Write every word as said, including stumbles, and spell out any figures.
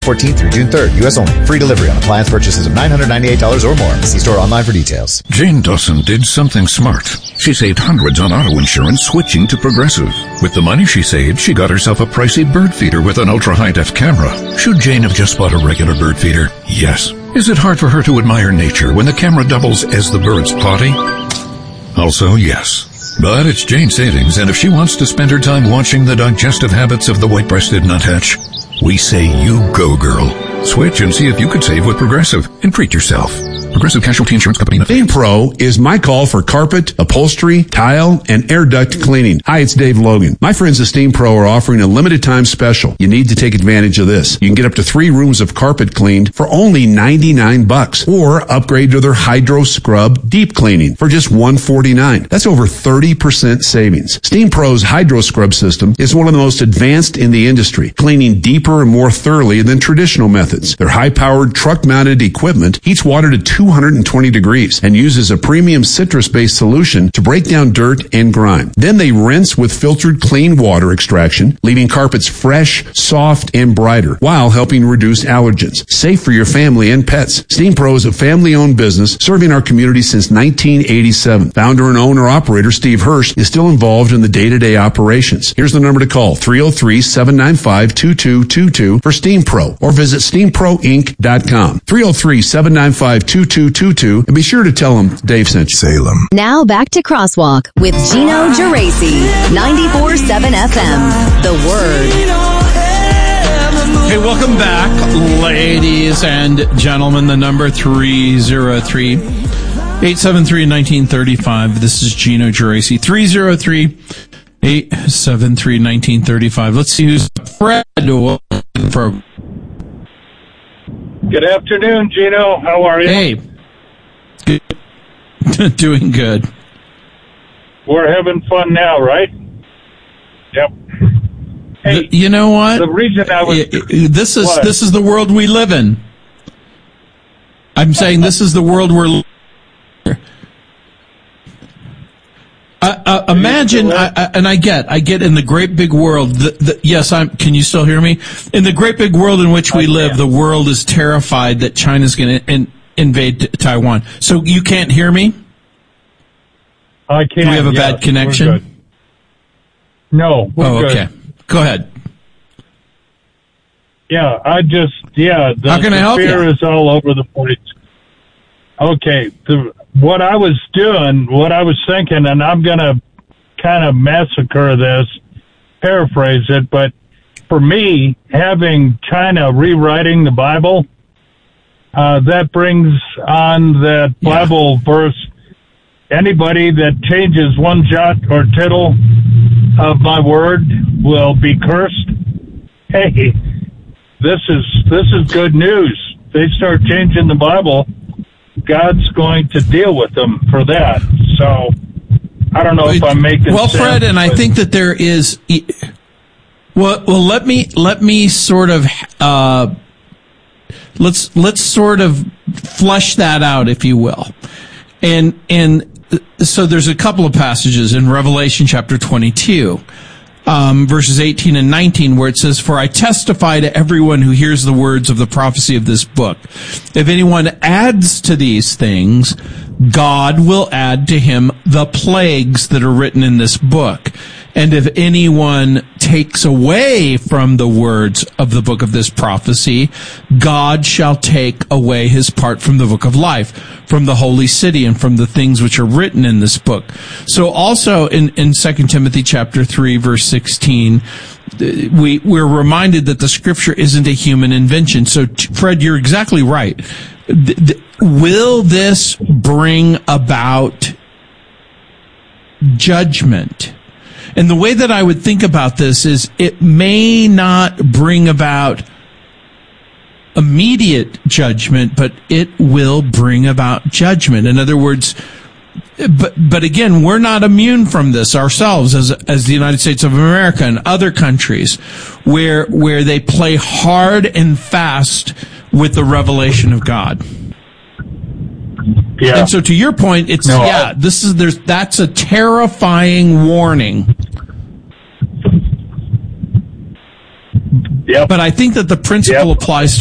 fourteenth through June third, U S only. Free delivery on appliance purchases of nine hundred ninety-eight dollars or more. See store online for details. Jane Dawson did something smart. She saved hundreds on auto insurance switching to Progressive. With the money she saved, she got herself a pricey bird feeder with an ultra-high-def camera. Should Jane have just bought a regular bird feeder? Yes. Is it hard for her to admire nature when the camera doubles as the bird's potty? Also, yes. But it's Jane's savings, and if she wants to spend her time watching the digestive habits of the white-breasted nuthatch, we say you go, girl. Switch and see if you could save with Progressive and treat yourself. Progressive Casualty Insurance Company. Steam Pro is my call for carpet, upholstery, tile, and air duct cleaning. Hi, it's Dave Logan. My friends at Steam Pro are offering a limited time special. You need to take advantage of this. You can get up to three rooms of carpet cleaned for only ninety-nine bucks, or upgrade to their Hydro Scrub deep cleaning for just one forty-nine. That's over thirty percent savings. Steam Pro's Hydro Scrub system is one of the most advanced in the industry, cleaning deeper and more thoroughly than traditional methods. Their high-powered truck-mounted equipment heats water to two hundred twenty degrees and uses a premium citrus-based solution to break down dirt and grime. Then they rinse with filtered clean water extraction, leaving carpets fresh, soft, and brighter, while helping reduce allergens. Safe for your family and pets. Steam Pro is a family-owned business serving our community since nineteen eighty-seven. Founder and owner-operator Steve Hirsch is still involved in the day-to-day operations. Here's the number to call, three oh three, seven nine five, two two two two for Steam Pro, or visit steam pro inc dot com. three oh three, seven nine five, two two two two, and be sure to tell them Dave sent you. Salem. Now back to Crosswalk with Gino Geraci, ninety-four point seven F M. The Word. Hey, welcome back, ladies and gentlemen. The number three oh three, eight seven three, one nine three five. This is Gino Geraci. three oh three, eight seven three, one nine three five. Let's see who's Fred. For Good afternoon, Gino. How are you? Hey. Good. Doing good. We're having fun now, right? Yep. Hey, you know what? The reason I was this is what? this is the world we live in. I'm saying this is the world we're living in. Uh, uh, imagine, I, I, and I get, I get in the great big world. The, the, yes, I'm. Can you still hear me? In the great big world in which we live, the world is terrified that China's going to in, invade Taiwan. So you can't hear me? I can't. Do we have a yes, bad connection? No. We're oh, good. okay. Go ahead. Yeah, I just, yeah. The, How can I help the fear you? is all over the place. Okay, the, what I was doing, what I was thinking, and I'm going to kind of massacre this, paraphrase it, but for me, having China rewriting the Bible, uh, that brings on that Bible yeah. verse, anybody that changes one jot or tittle of my word will be cursed. Hey, this is this is good news. They start changing the Bible, God's going to deal with them for that. So I don't know if I'm making well, sense. Well, Fred, and I think that there is. Well, well, let me let me sort of uh, let's let's sort of flesh that out, if you will, and and so there's a couple of passages in Revelation chapter twenty-two. Um, verses eighteen and nineteen, where it says, "For I testify to everyone who hears the words of the prophecy of this book. If anyone adds to these things, God will add to him the plagues that are written in this book. And if anyone takes away from the words of the book of this prophecy, God shall take away his part from the book of life, from the holy city, and from the things which are written in this book." So also in, in Second Timothy chapter three, verse sixteen, we, we're reminded that the scripture isn't a human invention. So, Fred, you're exactly right. Will this bring about judgment? And the way that I would think about this is it may not bring about immediate judgment, but it will bring about judgment. In other words, but but again, we're not immune from this ourselves as as the United States of America and other countries where where they play hard and fast with the revelation of God. Yeah. And so to your point, it's, no, yeah, I, this is, there's, that's a terrifying warning. Yep. But I think that the principle Yep. applies